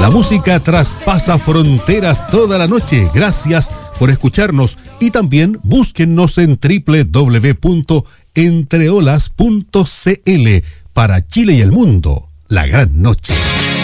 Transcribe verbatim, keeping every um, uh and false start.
La música traspasa fronteras toda la noche. Gracias por escucharnos y también búsquennos en doble u doble u doble u punto entreolas punto c l para Chile y el mundo. La gran noche.